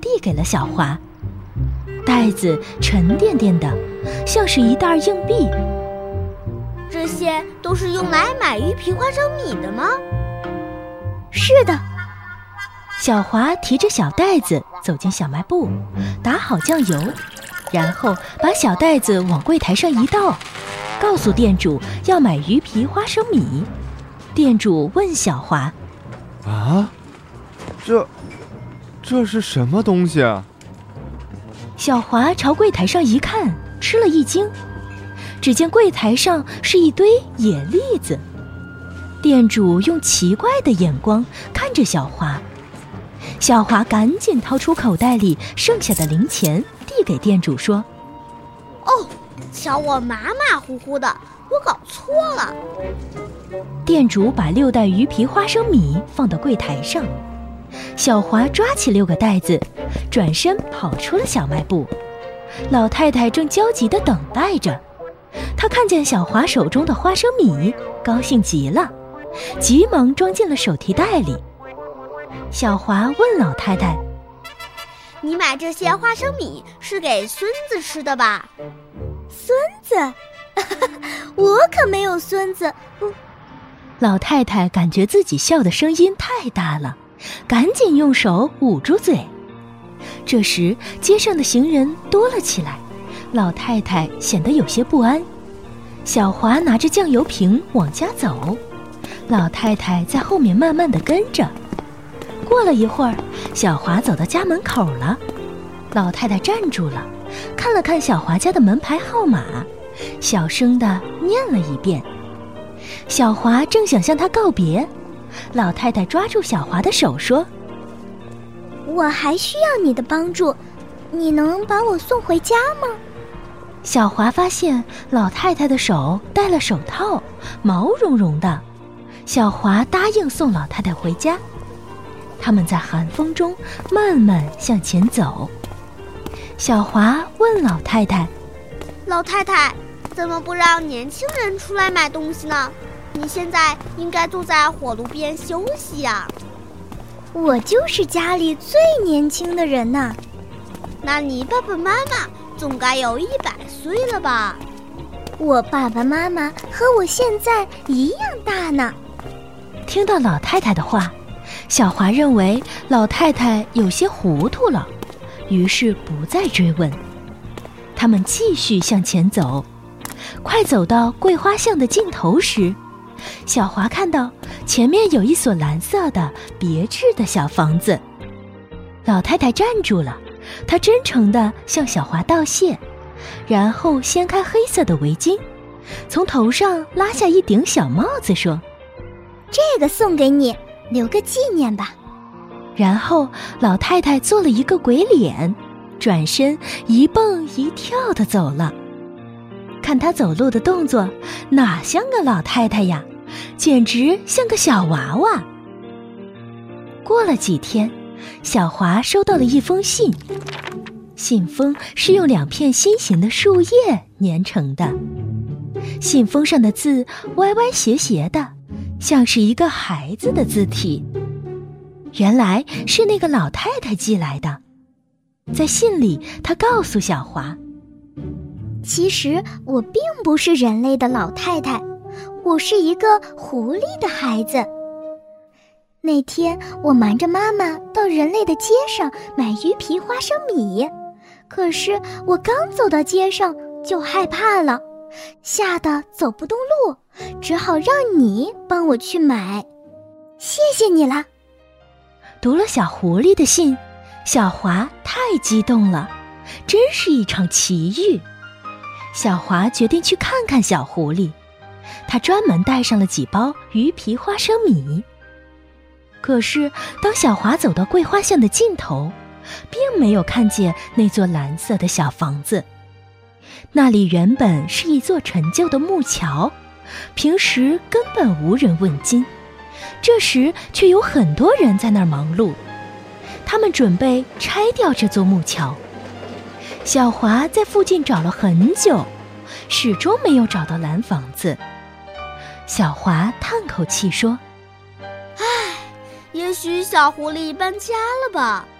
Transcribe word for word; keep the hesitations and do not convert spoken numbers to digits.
递给了小华。袋子沉甸甸的，像是一袋硬币。 这些都是用来买鱼皮花生米的吗？ 是的。 小华提着小袋子走进小卖部，打好酱油，然后把小袋子往柜台上一倒，告诉店主要买鱼皮花生米。店主问小华： 啊，这这是什么东西啊？ 小华朝柜台上一看，吃了一惊。只见柜台上是一堆野栗子。店主用奇怪的眼光看着小华。小华赶紧掏出口袋里剩下的零钱，递给店主说： 哦，瞧我马马虎虎的，我搞错了。 店主把六袋鱼皮花生米放到柜台上。小华抓起六个袋子，转身跑出了小卖部。老太太正焦急地等待着，她看见小华手中的花生米，高兴极了，急忙装进了手提袋里。小华问老太太： 你买这些花生米是给孙子吃的吧？ 孙子？我可没有孙子。 老太太感觉自己笑的声音太大了，赶紧用手捂住嘴。这时街上的行人多了起来，老太太显得有些不安。小华拿着酱油瓶往家走，老太太在后面慢慢地跟着。过了一会儿，小华走到家门口了。老太太站住了，看了看小华家的门牌号码，小声地念了一遍。小华正想向她告别，老太太抓住小华的手说： 我还需要你的帮助，你能把我送回家吗？ 小华发现老太太的手戴了手套，毛茸茸的。小华答应送老太太回家。他们在寒风中慢慢向前走。小华问老太太： 老太太，怎么不让年轻人出来买东西呢？你现在应该坐在火炉边休息呀。 我就是家里最年轻的人呐。 那你爸爸妈妈总该有一百岁了吧？ 我爸爸妈妈和我现在一样大呢。 听到老太太的话，小华认为老太太有些糊涂了，于是不再追问。他们继续向前走，快走到桂花巷的尽头时，小华看到前面有一所蓝色的别致的小房子。老太太站住了，她真诚地向小华道谢，然后掀开黑色的围巾，从头上拉下一顶小帽子说： 这个送给你，留个纪念吧。 然后老太太做了一个鬼脸，转身一蹦一跳地走了。看她走路的动作，哪像个老太太呀，简直像个小娃娃。过了几天，小华收到了一封信，信封是用两片心形的树叶粘成的，信封上的字歪歪斜斜的，像是一个孩子的字体。原来是那个老太太寄来的。在信里，她告诉小华： 其实我并不是人类的老太太，我是一个狐狸的孩子。那天我瞒着妈妈到人类的街上买鱼皮花生米，可是我刚走到街上就害怕了，吓得走不动路，只好让你帮我去买。谢谢你了。 读了小狐狸的信，小华太激动了，真是一场奇遇。小华决定去看看小狐狸，他专门带上了几包鱼皮花生米。可是当小华走到桂花巷的尽头，并没有看见那座蓝色的小房子。那里原本是一座陈旧的木桥，平时根本无人问津，这时却有很多人在那儿忙碌，他们准备拆掉这座木桥。小华在附近找了很久，始终没有找到蓝房子。小华叹口气说： 唉，也许小狐狸搬家了吧。